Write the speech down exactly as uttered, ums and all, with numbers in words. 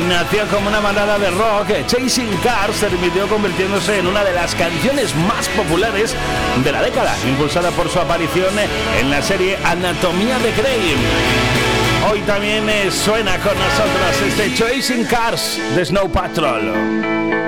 nació como una balada de rock, Chasing Cars terminó convirtiéndose en una de las canciones más populares de la década, impulsada por su aparición en la serie Anatomía de Grey. Hoy también suena con nosotros este Chasing Cars de Snow Patrol.